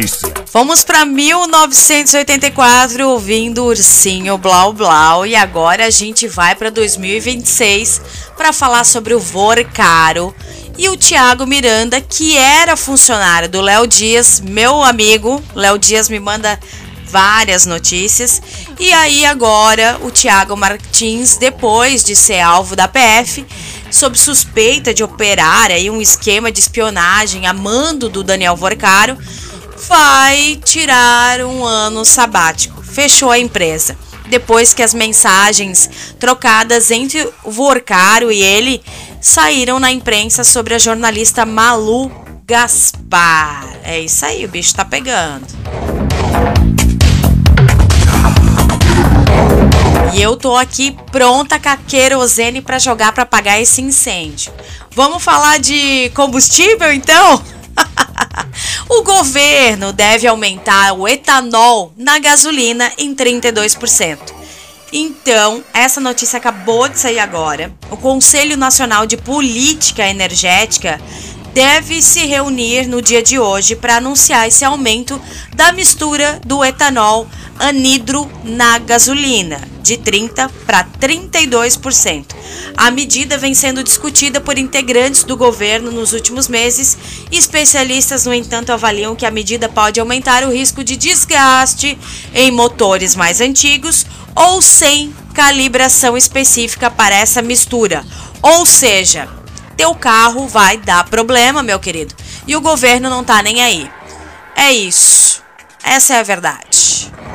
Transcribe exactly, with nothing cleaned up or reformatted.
Vamos para mil novecentos e oitenta e quatro ouvindo Ursinho Blau Blau e agora a gente vai para dois mil e vinte e seis para falar sobre o Vorcaro e o Thiago Miranda, que era funcionário do Léo Dias, meu amigo. Léo Dias me manda várias notícias. E aí agora o Thiago Martins, depois de ser alvo da P F, sob suspeita de operar aí um esquema de espionagem a mando do Daniel Vorcaro, vai tirar um ano sabático. Fechou a empresa. Depois que as mensagens trocadas entre o Vorcaro e ele saíram na imprensa sobre a jornalista Malu Gaspar. É isso aí, o bicho tá pegando. E eu tô aqui pronta com a querosene para jogar para apagar esse incêndio. Vamos falar de combustível então? O governo deve aumentar o etanol na gasolina em trinta e dois por cento. Então, essa notícia acabou de sair agora. O Conselho Nacional de Política Energética deve se reunir no dia de hoje para anunciar esse aumento da mistura do etanol anidro na gasolina, de trinta por cento para trinta e dois por cento. A medida vem sendo discutida por integrantes do governo nos últimos meses. Especialistas, no entanto, avaliam que a medida pode aumentar o risco de desgaste em motores mais antigos ou sem calibração específica para essa mistura. Ou seja, teu carro vai dar problema, meu querido, e o governo não tá nem aí. É isso. Essa é a verdade.